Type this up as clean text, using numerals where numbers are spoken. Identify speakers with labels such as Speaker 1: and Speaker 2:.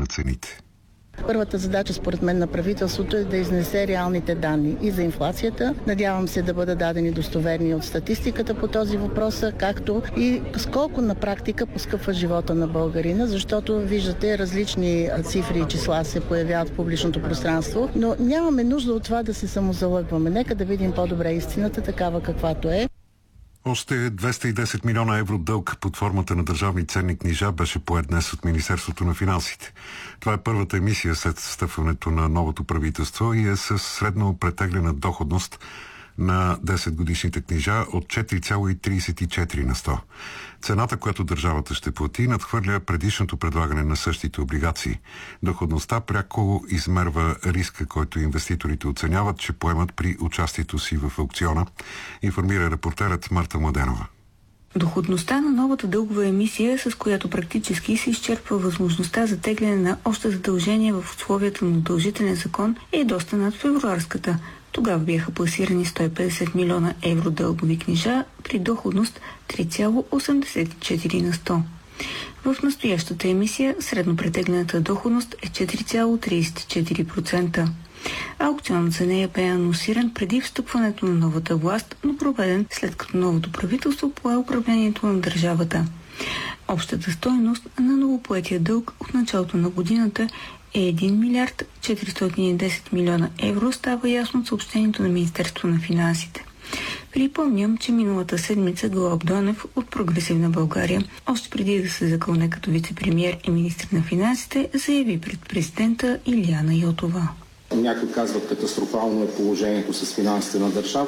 Speaker 1: на цените.
Speaker 2: Първата задача, според мен, на правителството е да изнесе реалните данни и за инфлацията. Надявам се да бъдат дадени достоверни от статистиката по този въпрос, както и с колко на практика поскъпва живота на българина, защото виждате различни цифри и числа се появяват в публичното пространство, но нямаме нужда от това да се самозалъгваме. Нека да видим по-добре истината, такава каквато е.
Speaker 1: Още 210 милиона евро дълг под формата на държавни ценни книжа беше поет днес от Министерството на финансите. Това е първата емисия след встъпването на новото правителство и е с средно претеглена доходност на 10 годишните книжа от 4,34 на 100. Цената, която държавата ще плати, надхвърля предишното предлагане на същите облигации. Доходността пряко измерва риска, който инвеститорите оценяват, че поемат при участието си в аукциона, информира репортерът Марта Младенова.
Speaker 3: Доходността на новата дългова емисия, с която практически се изчерпва възможността за тегляне на още задължения в условията на удължителен закон, е доста над февруарската. Тогава бяха пласирани 150 милиона евро дългови книжа при доходност 3,84 на 100. В настоящата емисия средно претеглената доходност е 4,34%. Аукционът за нея бе анонсиран преди встъпването на новата власт, но проведен след като новото правителство пое управлението на държавата. Общата стойност на новопоетия дълг от началото на годината е 1 милиард 410 милиона евро, става ясно от съобщението на Министерството на финансите. Припомням, че миналата седмица Гълъб Донев от Прогресивна България, още преди да се закълне като вице-премиер и министър на финансите, заяви пред президента Илияна Йотова.
Speaker 4: Някои казват, катастрофално е положението с финансите на държава.